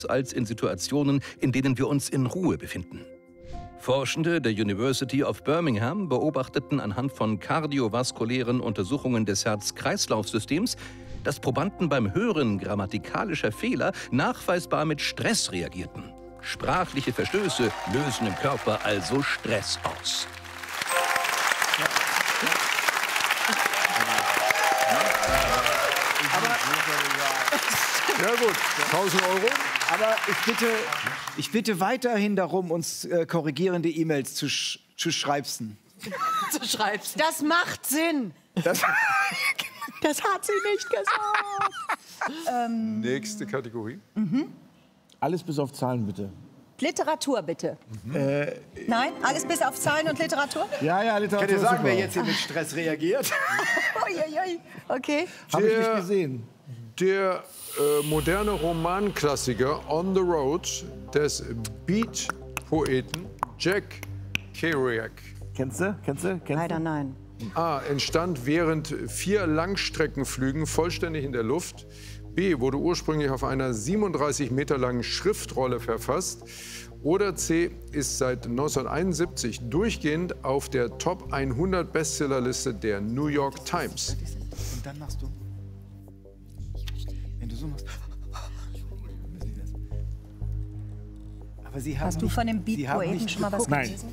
als in Situationen, in denen wir uns in Ruhe befinden. Forschende der University of Birmingham beobachteten anhand von kardiovaskulären Untersuchungen des Herz-Kreislauf-Systems, dass Probanden beim Hören grammatikalischer Fehler nachweisbar mit Stress reagierten. Sprachliche Verstöße lösen im Körper also Stress aus. Ja gut, 1000 Euro. Aber ich bitte weiterhin darum, uns korrigierende E-Mails zu schreibsen. Das macht Sinn. Das hat sie nicht gesagt. Nächste Kategorie. Alles bis auf Zahlen, bitte. Literatur, bitte. Nein, alles bis auf Zahlen und Literatur? Ja, ja, Literatur. Könnt ihr sagen, super. wer jetzt hier mit Stress reagiert? Uiuiui. Okay. Habe ich nicht gesehen. Der moderne Romanklassiker On the Road des Beat-Poeten Jack Kerouac. Kennst du? Leider nein. A. Entstand während 4 Langstreckenflügen vollständig in der Luft. B. Wurde ursprünglich auf einer 37 Meter langen Schriftrolle verfasst. Oder C. Ist seit 1971 durchgehend auf der Top 100 Bestsellerliste der New York Times. Und dann machst du. Wenn du so machst. Aber Sie haben Hast du von dem Beat-Poeten schon mal was gelesen?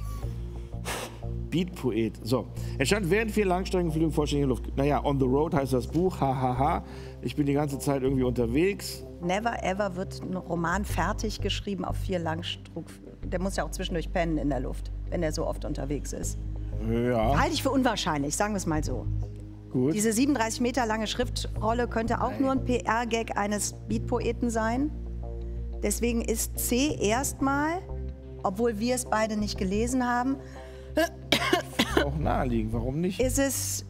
Beat-Poet. So. Er stand während 4 Langstreckenflügen vollständig in der Luft. Naja, On the Road heißt das Buch. Hahaha. Ich bin die ganze Zeit irgendwie unterwegs. Never ever wird ein Roman fertig geschrieben auf 4 Langstreckenflügen. Der muss ja auch zwischendurch pennen in der Luft, wenn er so oft unterwegs ist. Ja. Halte ich für unwahrscheinlich, sagen wir es mal so. Gut. Diese 37 Meter lange Schriftrolle könnte auch nur ein PR-Gag eines Beat-Poeten sein. Deswegen ist C erstmal, obwohl wir es beide nicht gelesen haben, Auch naheliegend, warum nicht? ist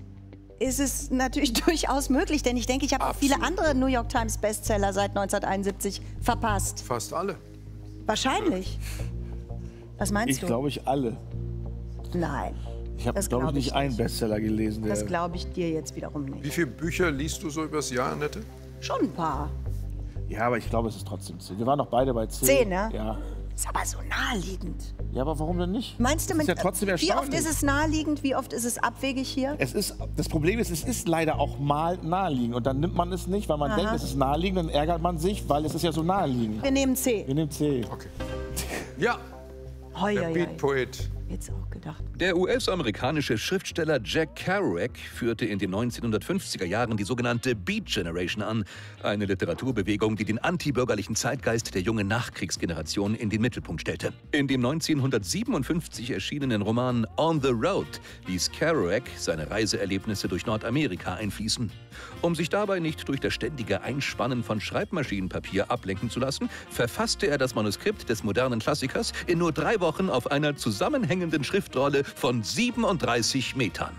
es natürlich durchaus möglich. Denn ich denke, ich habe auch viele andere New York Times Bestseller seit 1971 verpasst. Fast alle. Wahrscheinlich. Was meinst Ich du? glaube ich alle. Nein. Ich habe, Das glaube ich, glaub ich nicht einen nicht. Bestseller gelesen. Das glaube ich dir jetzt wiederum Wie nicht. viele Bücher liest du so übers Jahr, Annette? Schon ein paar. Ja, aber ich glaube, es ist trotzdem C. Wir waren doch beide bei C. 10, ne? Ja. Ist aber so naheliegend. Ja, aber warum denn nicht? Meinst du, Das ist ja trotzdem wie oft erstaunlich. ist es naheliegend, wie oft ist es abwegig hier? Das Problem ist, es ist leider auch mal naheliegend. Und dann nimmt man es nicht, weil man denkt, es ist naheliegend. Dann ärgert man sich, weil es ist ja so naheliegend. Wir nehmen C. Wir nehmen C. Okay. Ja, Hoi, der hoi, hoi. Beat-Poet. Jetzt auch gedacht. Der US-amerikanische Schriftsteller Jack Kerouac führte in den 1950er Jahren die sogenannte Beat Generation an, eine Literaturbewegung, die den antibürgerlichen Zeitgeist der jungen Nachkriegsgeneration in den Mittelpunkt stellte. In dem 1957 erschienenen Roman On the Road ließ Kerouac seine Reiseerlebnisse durch Nordamerika einfließen. Um sich dabei nicht durch das ständige Einspannen von Schreibmaschinenpapier ablenken zu lassen, verfasste er das Manuskript des modernen Klassikers in nur 3 Wochen auf einer zusammenhängenden Schriftrolle von 37 Metern.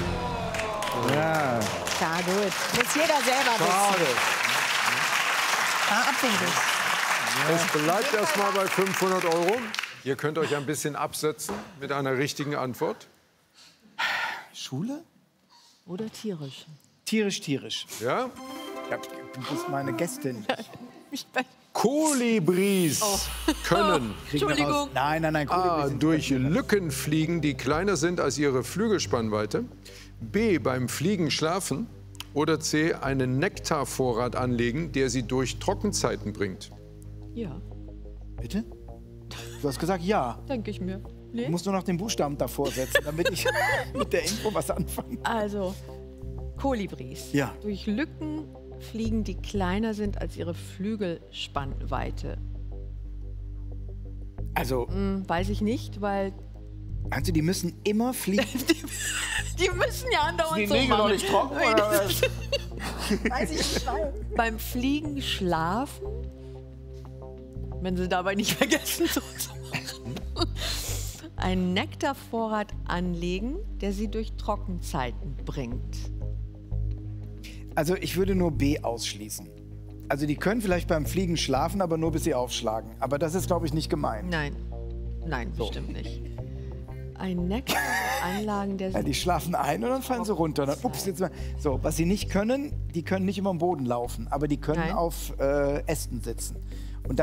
Ja. Ja, gut. Muss jeder selber wissen. Abwegig. Es bleibt erstmal bei 500 Euro. Ihr könnt euch ein bisschen absetzen mit einer richtigen Antwort. Schule? Oder tierisch. Tierisch. Ja? Ja, du bist meine Gästin. Kolibris können Entschuldigung. Nein, Kolibris A. sind durch Lücken fliegen, die kleiner sind als ihre Flügelspannweite. B. Beim Fliegen schlafen. Oder C. Einen Nektarvorrat anlegen, der sie durch Trockenzeiten bringt. Ja, Bitte? Du hast gesagt ja. denke ich mir. Du Nee? musst nur noch den Buchstaben davor setzen, damit ich mit der Info was anfange. Also, Kolibris. Ja. Durch Lücken fliegen, die kleiner sind als ihre Flügelspannweite. Also, Weiß ich nicht, weil meinst du, die müssen immer fliegen? die müssen ja andauernd Die so Nägel noch machen. nicht trocken, oder was? Weiß ich nicht. Beim Fliegen schlafen, wenn sie dabei nicht vergessen, so zu machen. Einen Nektarvorrat anlegen, der sie durch Trockenzeiten bringt. Also, ich würde nur B ausschließen. Also, die können vielleicht beim Fliegen schlafen, aber nur bis sie aufschlagen. Aber das ist, glaube ich, nicht gemeint. Nein, bestimmt nicht. Ein Nektaranlagen, der Ja, die schlafen ein und dann fallen sie runter. Dann, ups, jetzt mal. So, was sie nicht können, die können nicht immer am Boden laufen, aber die können Nein. auf Ästen sitzen.